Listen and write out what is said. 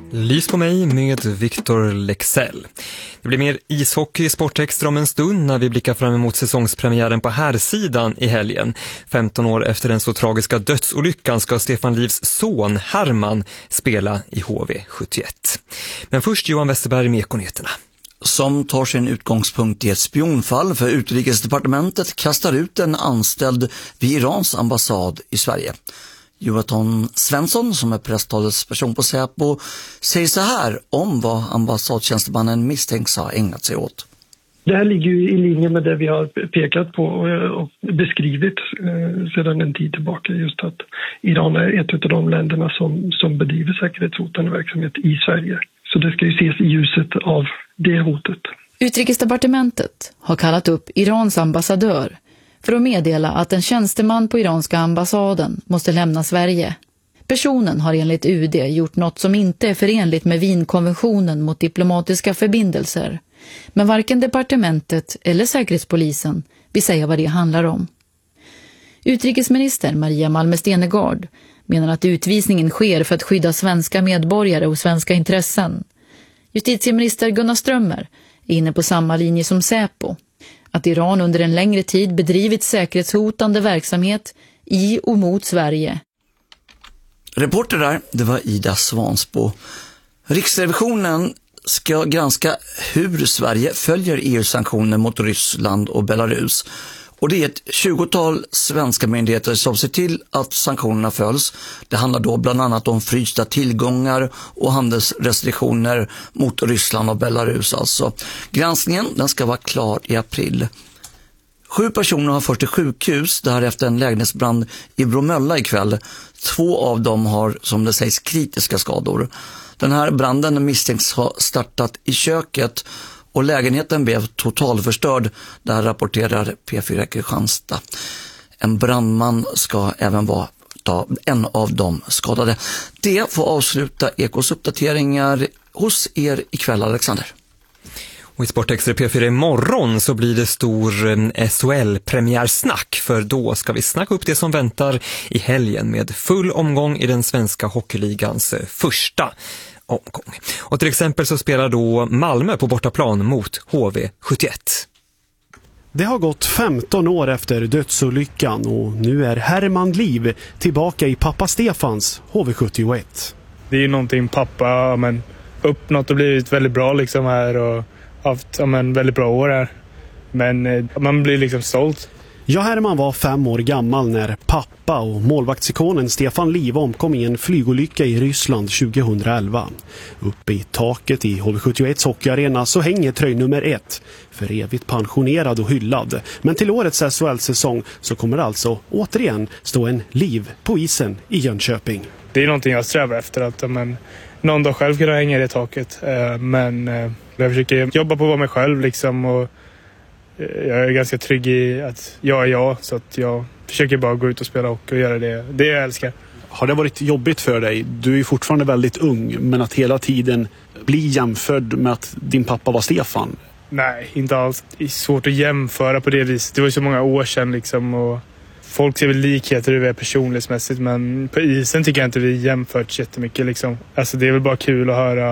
Lys på mig med Victor Lexell. Det blir mer ishockey i Sportextra om en stund när vi blickar fram emot säsongspremiären på herrsidan i helgen. 15 år efter den så tragiska dödsolyckan ska Stefan Livs son Herman spela i HV71. Men först Johan Westerberg med Ekonyheterna. Som tar sin utgångspunkt i ett spionfall för Utrikesdepartementet kastar ut en anställd vid Irans ambassad i Sverige. Jonathan Svensson, som är presstalesperson på Säpo, säger så här om vad ambassadtjänstemannen misstänks ha ägnat sig åt. Det här ligger ju i linje med det vi har pekat på och beskrivit sedan en tid tillbaka. Just att Iran är ett av de länderna som bedriver säkerhetshotande verksamhet i Sverige. Så det ska ju ses i ljuset av det hotet. Utrikesdepartementet har kallat upp Irans ambassadör för att meddela att en tjänsteman på iranska ambassaden måste lämna Sverige. Personen har enligt UD gjort något som inte är förenligt med Wienkonventionen mot diplomatiska förbindelser. Men varken departementet eller säkerhetspolisen vill säga vad det handlar om. Utrikesminister Maria Malmö Stenergard menar att utvisningen sker för att skydda svenska medborgare och svenska intressen. Justitieminister Gunnar Strömmer är inne på samma linje som Säpo. Att Iran under en längre tid bedrivit säkerhetshotande verksamhet i och mot Sverige. Reporter där, det var Ida Svansbo. Riksrevisionen ska granska hur Sverige följer EU-sanktioner mot Ryssland och Belarus. Och det är ett 20-tal svenska myndigheter som ser till att sanktionerna följs. Det handlar då bland annat om frysta tillgångar och handelsrestriktioner mot Ryssland och Belarus. Alltså. Granskningen den ska vara klar i april. 7 personer har förts till sjukhus där efter en lägenhetsbrand i Bromölla ikväll. 2 av dem har, som det sägs, kritiska skador. Den här branden misstänks ha startat i köket och lägenheten blev totalförstörd, där rapporterar P4 Kristianstad. En brandman ska även vara en av de skadade. Det får avsluta Ekos uppdateringar hos er ikväll, Alexander. Och i Sportextra P4 imorgon så blir det stor SHL-premiärsnack, för då ska vi snacka upp det som väntar i helgen med full omgång i den svenska hockeyligans första omgång. Och till exempel så spelar då Malmö på bortaplan mot HV71. Det har gått 15 år efter dödsolyckan och nu är Herman Liv tillbaka i pappa Stefans HV71. Det är ju någonting pappa uppnått och blivit väldigt bra liksom här och haft väldigt bra år här. Men man blir liksom stolt. Ja, Herman var 5 år gammal när pappa och målvaktsikonen Stefan Liv omkom i en flygolycka i Ryssland 2011. Uppe i taket i HV71 hockeyarena så hänger tröj nummer 1, för evigt pensionerad och hyllad. Men till årets SHL-säsong så kommer alltså återigen stå en Liv på isen i Jönköping. Det är någonting jag strävar efter, att någon dag själv kunna hänga i det taket. Men jag försöker jobba på att vara mig själv liksom, och jag är ganska trygg i att jag är jag, så att jag försöker bara gå ut och spela och göra det jag älskar. Har det varit jobbigt för dig? Du är ju fortfarande väldigt ung, men att hela tiden bli jämförd med att din pappa var Stefan? Nej, inte alls. Det är svårt att jämföra på det viset. Det var ju så många år sedan liksom, och folk ser väl likheter över personlighetsmässigt, men på isen tycker jag inte vi jämfört jättemycket liksom. Alltså det är väl bara kul att höra